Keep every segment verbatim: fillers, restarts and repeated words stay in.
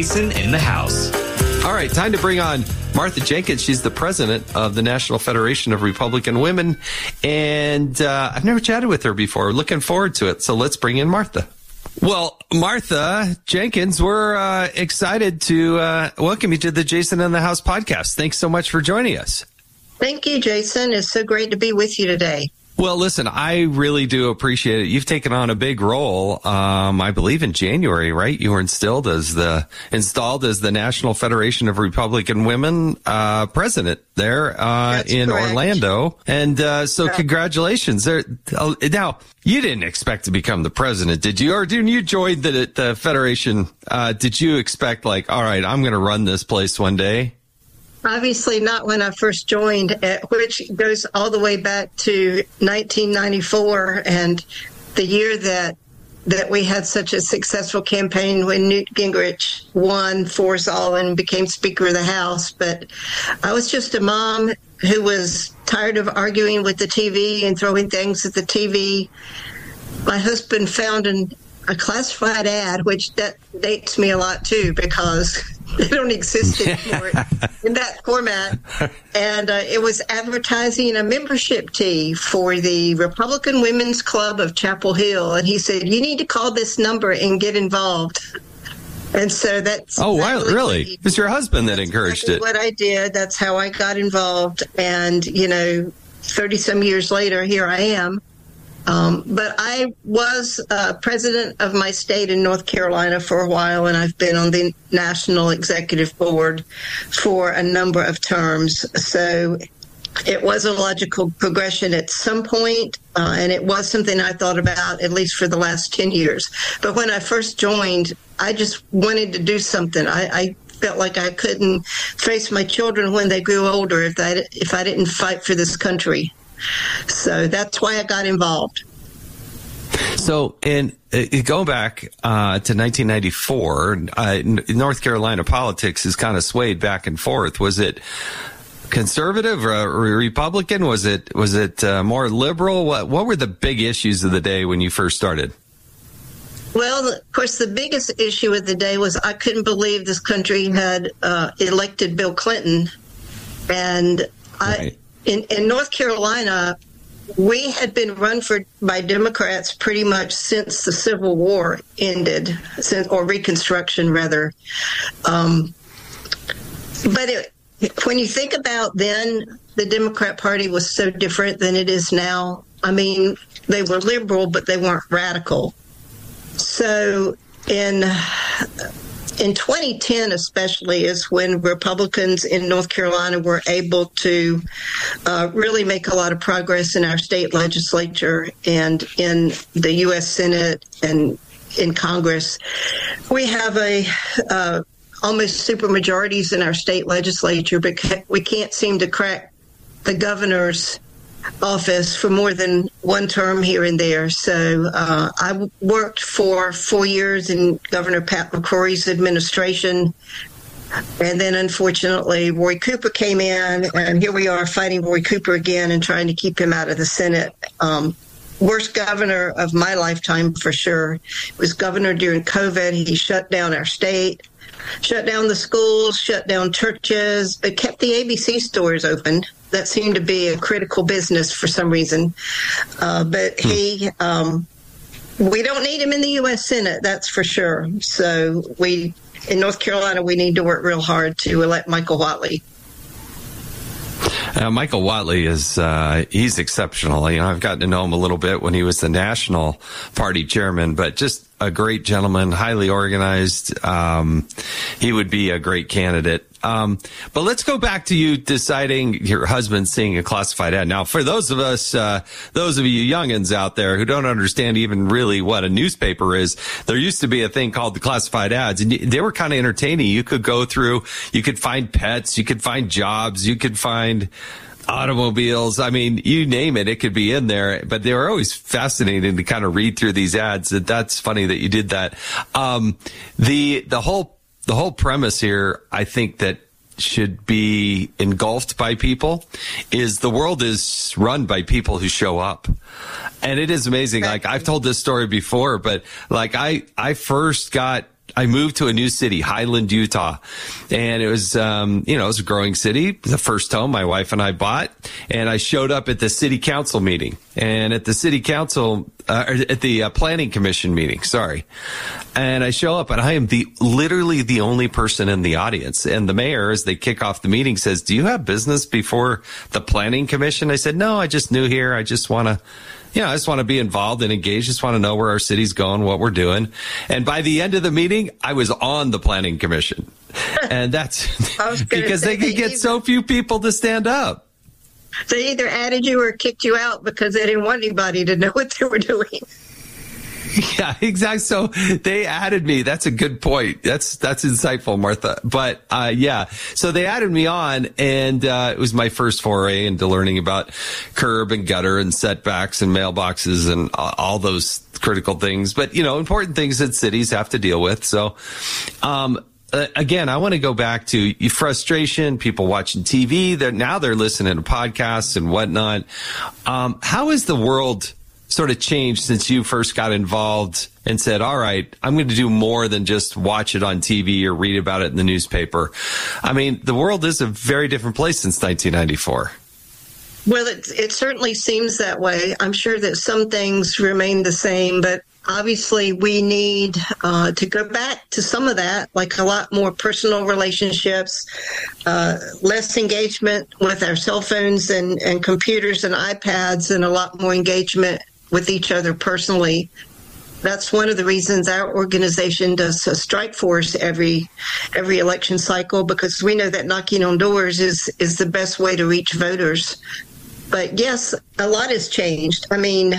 Jason in the house. All right, time to bring on Martha Jenkins. She's the president of the National Federation of Republican Women, and uh, I've never chatted with her before. Looking forward to it, so let's bring in Martha. Well, Martha Jenkins, we're uh, excited to uh, welcome you to the Jason in the House podcast. Thanks so much for joining us. Thank you, Jason. It's so great to be with you today. Well, listen, I really do appreciate it. You've taken on a big role, um, I believe in January, right? You were instilled as the installed as the National Federation of Republican Women uh, president there uh, in correct. Orlando. And uh, so Yeah. congratulations. There, uh, now, you didn't expect to become the president, did you? Or when you joined the, the Federation, uh, did you expect like, all right, I'm going to run this place one day? Obviously not when I first joined, which goes all the way back to nineteen ninety-four and the year that that we had such a successful campaign when Newt Gingrich won for us all and became Speaker of the House. But I was just a mom who was tired of arguing with the T V and throwing things at the T V. My husband found an, a classified ad, which that dates me a lot too, because they don't exist anymore in that format. And uh, it was advertising a membership tee for the Republican Women's Club of Chapel Hill. And he said, you need to call this number and get involved. And so that's... Oh, wow, exactly really? It was your husband that encouraged exactly it. what I did. That's how I got involved. And, you know, thirty-some years later, here I am. Um, but I was uh, president of my state in North Carolina for a while, and I've been on the National Executive Board for a number of terms. So it was a logical progression at some point, uh, and it was something I thought about at least for the last ten years. But when I first joined, I just wanted to do something. I, I felt like I couldn't face my children when they grew older if I, if I didn't fight for this country. So that's why I got involved. So, and uh, going back uh, to nineteen ninety-four, uh, North Carolina politics is kind of swayed back and forth. Was it conservative or Republican? Was it was it uh, more liberal? What what were the big issues of the day when you first started? Well, of course, the biggest issue of the day was I couldn't believe this country had uh, elected Bill Clinton, and I. Right. In, in North Carolina, we had been run for by Democrats pretty much since the Civil War ended, since, or Reconstruction, rather. Um, but it, when you think about then, the Democrat Party was so different than it is now. I mean, they were liberal, but they weren't radical. So in... In twenty ten, especially, is when Republicans in North Carolina were able to uh, really make a lot of progress in our state legislature and in the U S Senate and in Congress. We have a uh, almost supermajorities in our state legislature, but we can't seem to crack the governor's office for more than one term here and there. So uh, I worked for four years in Governor Pat McCrory's administration. And then, unfortunately, Roy Cooper came in, and here we are fighting Roy Cooper again and trying to keep him out of the Senate. Um, worst governor of my lifetime, for sure. He was governor during COVID. He shut down our state, shut down the schools, shut down churches, but kept the A B C stores open. That seemed to be a critical business for some reason. Uh, but he, um, we don't need him in the U S Senate, that's for sure. So we, in North Carolina, we need to work real hard to elect Michael Whatley. Uh, Michael Whatley is, uh, he's exceptional. You know, I've gotten to know him a little bit when he was the National Party chairman, but just a great gentleman, highly organized. Um, he would be a great candidate. Um, but let's go back to you deciding your husband seeing a classified ad. Now, for those of us, uh, those of you youngins out there who don't understand even really what a newspaper is, there used to be a thing called the classified ads, and they were kind of entertaining. You could go through, you could find pets, you could find jobs, you could find automobiles. I mean, you name it, it could be in there, but they were always fascinating to kind of read through these ads. That's funny that you did that. Um, the, the whole The whole premise here, I think, that should be engulfed by people is the world is run by people who show up. And it is amazing. Like, I've told this story before, but like I, I first got I moved to a new city, Highland, Utah. And it was, um, you know, it was a growing city, the first home my wife and I bought. And I showed up at the city council meeting. And at the city council, uh, or at the uh, planning commission meeting, sorry. And I show up and I am the literally the only person in the audience. And the mayor, as they kick off the meeting, says, "Do you have business before the planning commission?" I said, "No, I just new here. I just want to, you know, I just want to be involved and engaged. Just want to know where our city's going, what we're doing." And by the end of the meeting, I was on the planning commission. And that's because they could get so few people to stand up. They either added you or kicked you out because they didn't want anybody to know what they were doing. Yeah, exactly. So they added me. That's a good point. That's that's insightful, Martha. But uh, yeah, so they added me on, and uh, it was my first foray into learning about curb and gutter and setbacks and mailboxes and all, all those critical things. But you know, important things that cities have to deal with. So. Um, Uh, again, I want to go back to your frustration, people watching T V. They're, now they're listening to podcasts and whatnot. Um, how has the world sort of changed since you first got involved and said, all right, I'm going to do more than just watch it on T V or read about it in the newspaper? I mean, the world is a very different place since nineteen ninety-four. Well, it, it certainly seems that way. I'm sure that some things remain the same, but obviously we need uh, to go back to some of that, like a lot more personal relationships, uh, less engagement with our cell phones and, and computers and iPads, and a lot more engagement with each other personally. That's one of the reasons our organization does a strike force every every election cycle, because we know that knocking on doors is, is the best way to reach voters. But yes, a lot has changed. I mean,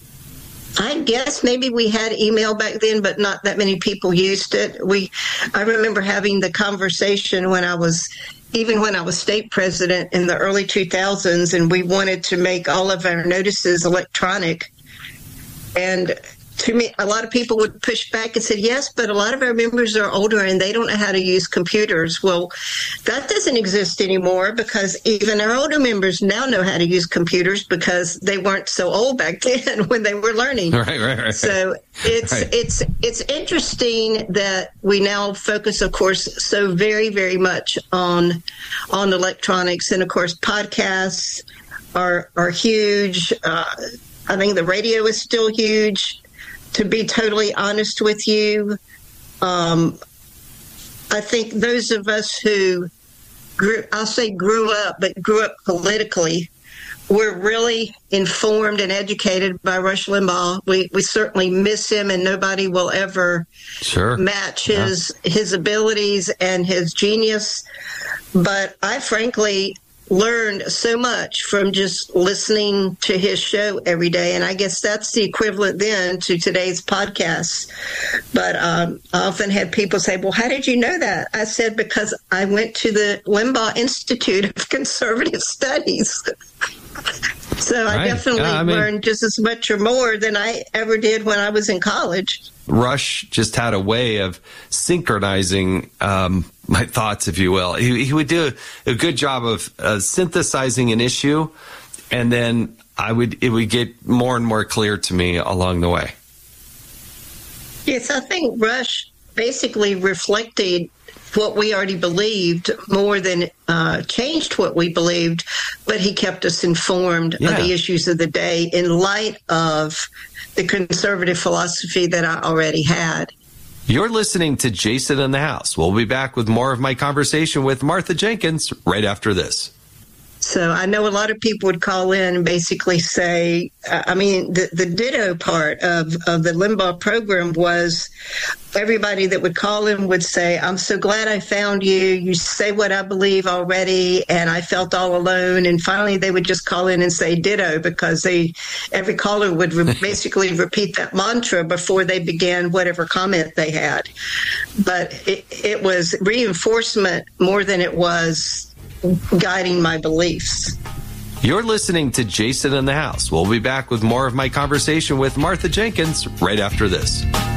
I guess maybe we had email back then, but not that many people used it. We, I remember having the conversation when I was, even when I was state president in the early two thousands, and we wanted to make all of our notices electronic. And to me, a lot of people would push back and say, yes, but a lot of our members are older and they don't know how to use computers. Well, that doesn't exist anymore, because even our older members now know how to use computers because they weren't so old back then when they were learning. Right, right, right. So it's, right. it's, it's interesting that we now focus, of course, so very, very much on, on electronics. And of course, podcasts are, are huge. Uh, I think the radio is still huge. To be totally honest with you, um, I think those of us who grew, I'll say grew up, but grew up politically, were really informed and educated by Rush Limbaugh. We we certainly miss him, and nobody will ever sure. match his yeah. his abilities and his genius. But I frankly learned so much from just listening to his show every day. And I guess that's the equivalent then to today's podcast. But um, I often had people say, well, how did you know that? I said, because I went to the Limbaugh Institute of Conservative Studies. So I right. definitely yeah, I mean, learned just as much or more than I ever did when I was in college. Rush just had a way of synchronizing um, my thoughts, if you will. He, he would do a good job of uh, synthesizing an issue, and then I would it would get more and more clear to me along the way. Yes, I think Rush basically reflected what we already believed more than uh, changed what we believed, but he kept us informed yeah. of the issues of the day in light of the conservative philosophy that I already had. You're listening to Jason in the House. We'll be back with more of my conversation with Martha Jenkins right after this. So I know a lot of people would call in and basically say, uh, I mean, the, the ditto part of, of the Limbaugh program was everybody that would call in would say, I'm so glad I found you. You say what I believe already, and I felt all alone. And finally, they would just call in and say ditto, because they every caller would re- basically repeat that mantra before they began whatever comment they had. But it, it was reinforcement more than it was guiding my beliefs. You're listening to Jason in the House. We'll be back with more of my conversation with Martha Jenkins right after this.